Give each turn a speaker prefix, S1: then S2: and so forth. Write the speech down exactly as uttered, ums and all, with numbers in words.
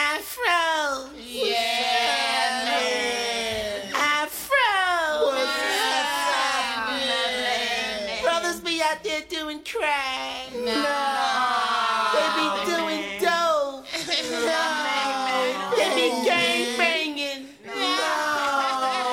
S1: Afro.
S2: Yeah, man.
S1: Afro.
S2: What's happening?
S1: Brothers be out there doing crack.
S2: No.